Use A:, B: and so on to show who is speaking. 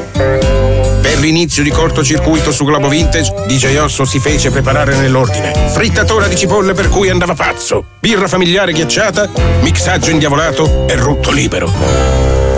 A: Per l'inizio di cortocircuito su Globo Vintage, DJ Osso si fece preparare nell'ordine: frittatora di cipolle per cui andava pazzo, birra familiare ghiacciata, mixaggio indiavolato e rutto libero.